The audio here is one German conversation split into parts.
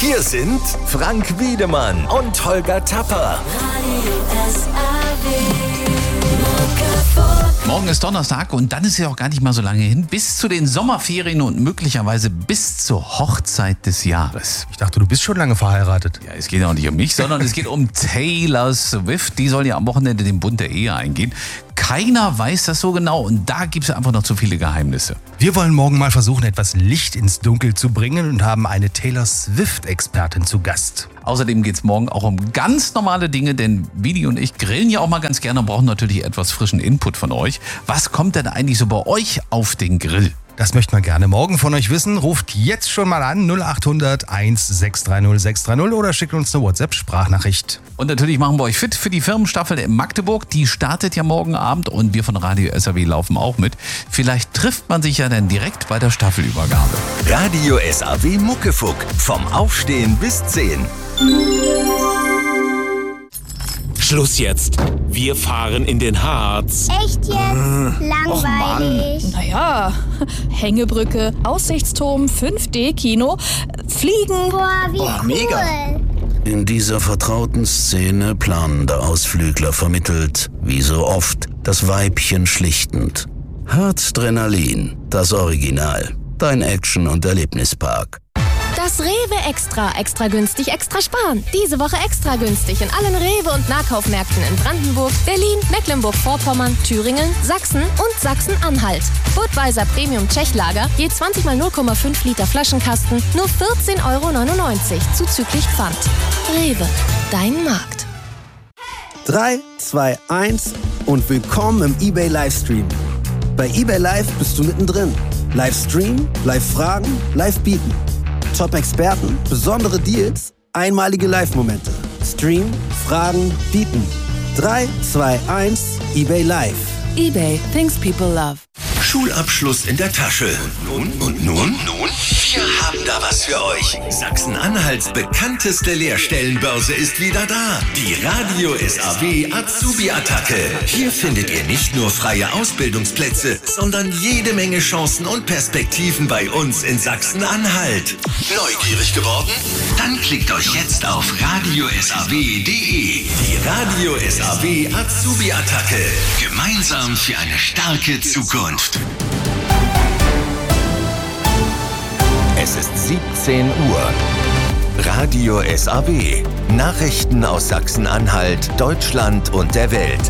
Hier sind Frank Wiedemann und Holger Tapper. Morgen ist Donnerstag und dann ist ja auch gar nicht mal so lange hin, bis zu den Sommerferien und möglicherweise bis zur Hochzeit des Jahres. Ich dachte, du bist schon lange verheiratet. Ja, es geht auch nicht um mich, sondern es geht um Taylor Swift. Die soll ja am Wochenende den Bund der Ehe eingehen. Keiner weiß das so genau und da gibt es einfach noch zu viele Geheimnisse. Wir wollen morgen mal versuchen, etwas Licht ins Dunkel zu bringen und haben eine Taylor Swift-Expertin zu Gast. Außerdem geht es morgen auch um ganz normale Dinge, denn Vidi und ich grillen ja auch mal ganz gerne und brauchen natürlich etwas frischen Input von euch. Was kommt denn eigentlich so bei euch auf den Grill? Das möchten wir gerne morgen von euch wissen. Ruft jetzt schon mal an 0800 1630 630 oder schickt uns eine WhatsApp-Sprachnachricht. Und natürlich machen wir euch fit für die Firmenstaffel in Magdeburg. Die startet ja morgen Abend und wir von Radio SAW laufen auch mit. Vielleicht trifft man sich ja dann direkt bei der Staffelübergabe. Radio SAW Muckefuck. Vom Aufstehen bis 10. Schluss jetzt. Wir fahren in den Harz. Echt jetzt? Langweilig. Naja, Hängebrücke, Aussichtsturm, 5D-Kino, Fliegen. Boah, wie cool. Mega. In dieser vertrauten Szene planen der Ausflügler vermittelt, wie so oft, das Weibchen schlichtend. Herzdrenalin, das Original. Dein Action- und Erlebnispark. Das Rewe Extra günstig, extra sparen. Diese Woche extra günstig in allen Rewe- und Nahkaufmärkten in Brandenburg, Berlin, Mecklenburg-Vorpommern, Thüringen, Sachsen und Sachsen-Anhalt. Budweiser Premium Tschechlager, je 20 mal 0,5 Liter Flaschenkasten, nur 14,99 € zuzüglich Pfand. Rewe, dein Markt. 3, 2, 1 und willkommen im eBay Livestream. Bei eBay Live bist du mittendrin. Livestream, Live-Fragen, Live-Bieten. Top-Experten, besondere Deals, einmalige Live-Momente. Stream, Fragen, Bieten. 3, 2, 1, eBay Live. eBay, things people love. Schulabschluss in der Tasche. Und nun? Wir haben da was für euch. Sachsen-Anhalts bekannteste Lehrstellenbörse ist wieder da. Die Radio SAW Azubi-Attacke. Hier findet ihr nicht nur freie Ausbildungsplätze, sondern jede Menge Chancen und Perspektiven bei uns in Sachsen-Anhalt. Neugierig geworden? Dann klickt euch jetzt auf radiosaw.de. Die Radio SAW Azubi-Attacke. Gemeinsam für eine starke Zukunft. Es ist 17 Uhr. Radio SAW. Nachrichten aus Sachsen-Anhalt, Deutschland und der Welt.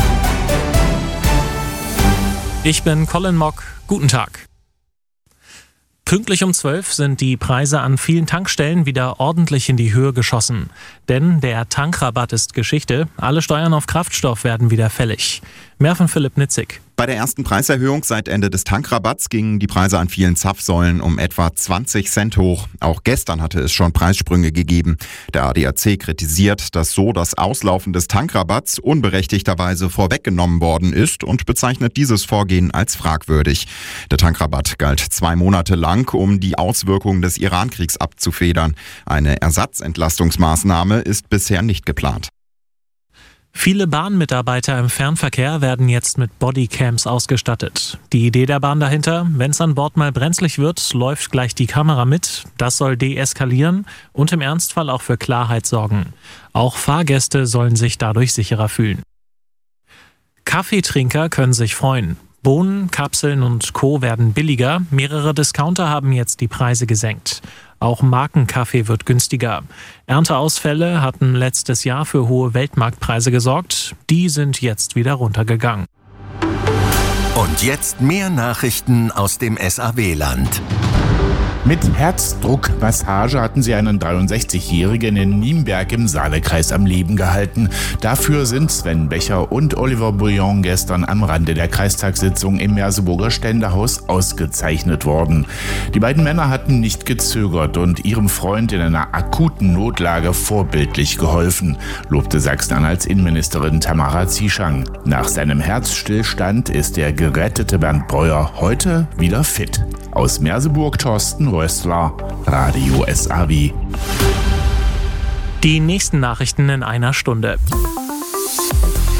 Ich bin Colin Mock. Guten Tag. Pünktlich um 12 sind die Preise an vielen Tankstellen wieder ordentlich in die Höhe geschossen. Denn der Tankrabatt ist Geschichte. Alle Steuern auf Kraftstoff werden wieder fällig. Mehr von Philipp Nitzig. Bei der ersten Preiserhöhung seit Ende des Tankrabatts gingen die Preise an vielen Zapfsäulen um etwa 20 Cent hoch. Auch gestern hatte es schon Preissprünge gegeben. Der ADAC kritisiert, dass so das Auslaufen des Tankrabatts unberechtigterweise vorweggenommen worden ist und bezeichnet dieses Vorgehen als fragwürdig. Der Tankrabatt galt 2 Monate lang, um die Auswirkungen des Iran-Kriegs abzufedern. Eine Ersatzentlastungsmaßnahme ist bisher nicht geplant. Viele Bahnmitarbeiter im Fernverkehr werden jetzt mit Bodycams ausgestattet. Die Idee der Bahn dahinter: wenn es an Bord mal brenzlig wird, läuft gleich die Kamera mit. Das soll deeskalieren und im Ernstfall auch für Klarheit sorgen. Auch Fahrgäste sollen sich dadurch sicherer fühlen. Kaffeetrinker können sich freuen. Bohnen, Kapseln und Co. werden billiger. Mehrere Discounter haben jetzt die Preise gesenkt. Auch Markenkaffee wird günstiger. Ernteausfälle hatten letztes Jahr für hohe Weltmarktpreise gesorgt. Die sind jetzt wieder runtergegangen. Und jetzt mehr Nachrichten aus dem SAW-Land. Mit Herzdruckmassage hatten sie einen 63-Jährigen in Nienberg im Saalekreis am Leben gehalten. Dafür sind Sven Becher und Oliver Bouillon gestern am Rande der Kreistagssitzung im Merseburger Ständehaus ausgezeichnet worden. Die beiden Männer hatten nicht gezögert und ihrem Freund in einer akuten Notlage vorbildlich geholfen, lobte Sachsen-Anhalts Innenministerin Tamara Zieschang. Nach seinem Herzstillstand ist der gerettete Bernd Breuer heute wieder fit. Aus Merseburg Thorsten Rössler, Radio SAW. Die nächsten Nachrichten in einer Stunde.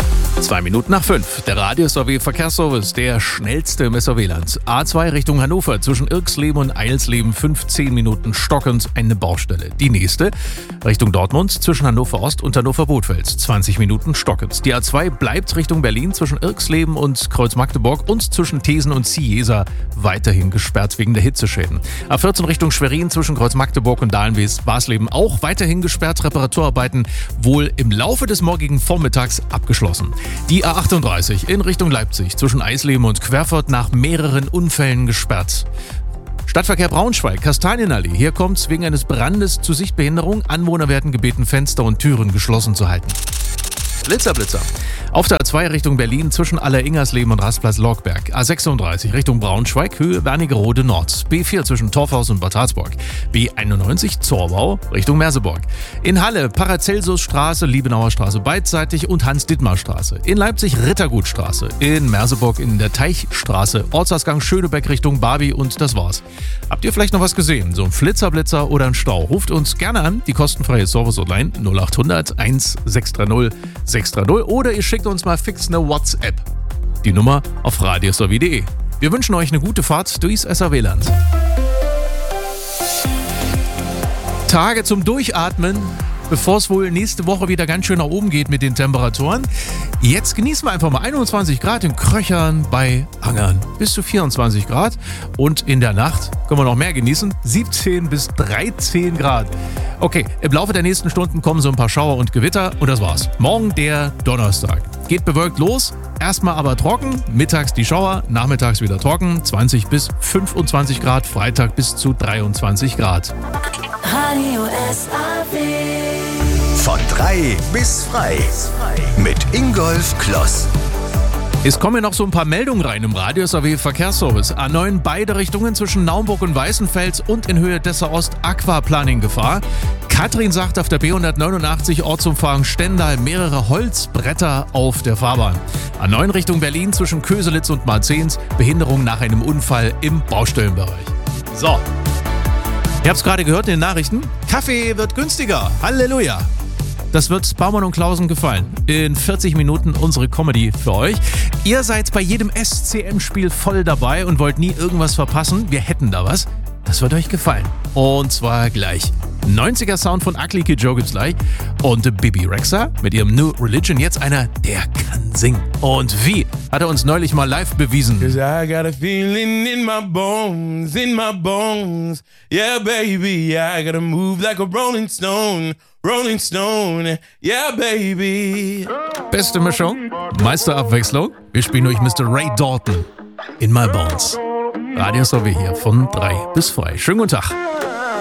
2 Minuten nach 5. Der Radio SAW Verkehrsservice, der schnellste im SAW-Land. A2 Richtung Hannover zwischen Irxleben und Eilsleben 15 Minuten stockend eine Baustelle. Die nächste Richtung Dortmund zwischen Hannover Ost und Hannover Bothfeld 20 Minuten stockend. Die A2 bleibt Richtung Berlin zwischen Irxleben und Kreuz Magdeburg und zwischen Thesen und Ciesa weiterhin gesperrt wegen der Hitzeschäden. A14 Richtung Schwerin zwischen Kreuz Magdeburg und Dahlenwes-Barsleben auch weiterhin gesperrt. Reparaturarbeiten wohl im Laufe des morgigen Vormittags abgeschlossen. Die A38 in Richtung Leipzig zwischen Eisleben und Querfurt nach mehreren Unfällen gesperrt. Stadtverkehr Braunschweig, Kastanienallee. Hier kommt es wegen eines Brandes zu Sichtbehinderung. Anwohner werden gebeten, Fenster und Türen geschlossen zu halten. Blitzer. Auf der A2 Richtung Berlin zwischen Aller-Ingersleben und Rastplatz Lorgberg. A36 Richtung Braunschweig, Höhe Wernigerode Nord. B4 zwischen Torfhaus und Bad Harzburg. B91 Zorbau Richtung Merseburg. In Halle Paracelsusstraße, Liebenauer Straße beidseitig und Hans-Dittmar-Straße. In Leipzig Rittergutstraße. In Merseburg in der Teichstraße. Ortsausgang Schönebeck Richtung Barbie und das war's. Habt ihr vielleicht noch was gesehen? So ein Blitzer oder ein Stau? Ruft uns gerne an. Die kostenfreie Service-Hotline 0800 1630 630 oder ihr schickt uns mal fix eine WhatsApp. Die Nummer auf radiosaw.de. Wir wünschen euch eine gute Fahrt durchs SAW-Land. Tage zum Durchatmen, bevor es wohl nächste Woche wieder ganz schön nach oben geht mit den Temperaturen. Jetzt genießen wir einfach mal 21 Grad in Kröchern bei Angern. Bis zu 24 Grad. Und in der Nacht können wir noch mehr genießen. 17 bis 13 Grad. Okay, im Laufe der nächsten Stunden kommen so ein paar Schauer und Gewitter und das war's. Morgen der Donnerstag. Geht bewölkt los, erstmal aber trocken, mittags die Schauer, nachmittags wieder trocken, 20 bis 25 Grad, Freitag bis zu 23 Grad. Radio SAW. Von 3 bis frei. Mit Ingolf Kloss. Es kommen ja noch so ein paar Meldungen rein im Radio SAW Verkehrsservice. A9 beide Richtungen zwischen Naumburg und Weißenfels und in Höhe Dessau Ost Aquaplaning-Gefahr. Katrin sagt auf der B189 Ortsumfahrung Stendal mehrere Holzbretter auf der Fahrbahn. A9 Richtung Berlin zwischen Köselitz und Marzahns Behinderung nach einem Unfall im Baustellenbereich. So, ihr habt es gerade gehört in den Nachrichten. Kaffee wird günstiger. Halleluja. Das wird Baumann und Klausen gefallen. In 40 Minuten unsere Comedy für euch. Ihr seid bei jedem SCM-Spiel voll dabei und wollt nie irgendwas verpassen. Wir hätten da was. Das wird euch gefallen. Und zwar gleich. 90er Sound von Ugly Kid Joe gibt's gleich. Und Bibi Rexha mit ihrem New Religion. Jetzt einer, der kann singen. Und wie? Hat er uns neulich mal live bewiesen. 'Cause I got a feeling in my bones, Yeah, baby, I gotta move like a Rolling Stone, yeah, baby. Beste Mischung, meiste Abwechslung. Wir spielen euch Mr. Ray Dalton in My Bones. Radio SAW hier von 3 bis frei. Schönen guten Tag.